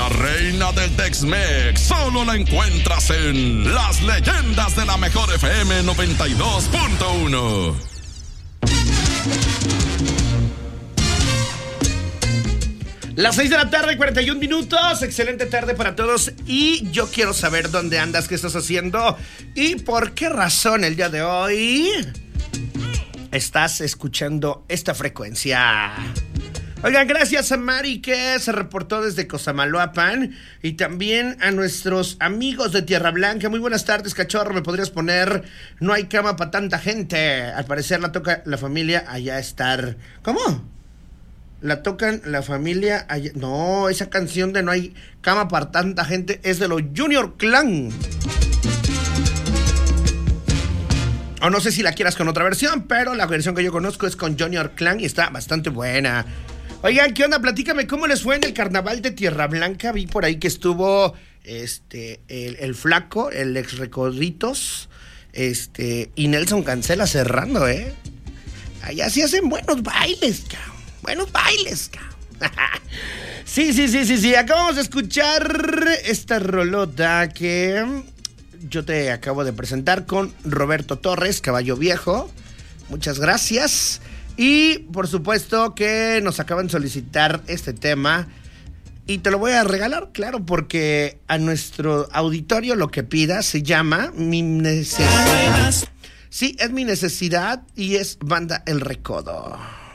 La reina del Tex-Mex solo la encuentras en Las Leyendas de la Mejor FM 92.1. Las 6 de la tarde, 41 minutos. Excelente tarde para todos. Y yo quiero saber dónde andas, qué estás haciendo y por qué razón el día de hoy estás escuchando esta frecuencia. Oigan, gracias a Mari que se reportó desde Cosamaloapan y también a nuestros amigos de Tierra Blanca. Muy buenas tardes, cachorro. ¿Me podrías poner No hay cama para tanta gente? Al parecer la toca la familia allá estar. ¿Cómo? La tocan la familia allá. No, esa canción de No hay cama para tanta gente es de los Junior Clan. O no sé si la quieras con otra versión, pero la versión que yo conozco es con Junior Clan y está bastante buena. Oigan, ¿qué onda? Platícame cómo les fue en el carnaval de Tierra Blanca. Vi por ahí que estuvo el flaco, el ex Recoditos, y Nelson Cancela cerrando, Allá sí hacen buenos bailes, cabrón. Buenos bailes, cabrón. Sí. Acabamos de escuchar esta rolota que yo te acabo de presentar con Roberto Torres, Caballo Viejo. Muchas gracias. Y por supuesto que nos acaban de solicitar este tema y te lo voy a regalar, claro, porque a nuestro auditorio lo que pida se llama Mi Necesidad. Sí, es Mi Necesidad y es Banda El Recodo.